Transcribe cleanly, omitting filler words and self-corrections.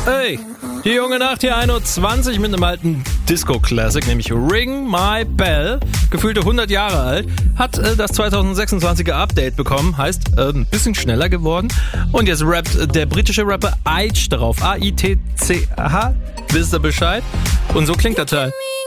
Hey, die junge Nacht hier 1.20 Uhr mit einem alten Disco-Classic, nämlich Ring My Bell, gefühlte 100 Jahre alt, hat das 2026er Update bekommen, heißt ein bisschen schneller geworden. Und jetzt rappt der britische Rapper Aitch darauf, A-I-T-C-H, wisst ihr Bescheid? Und so klingt der Teil.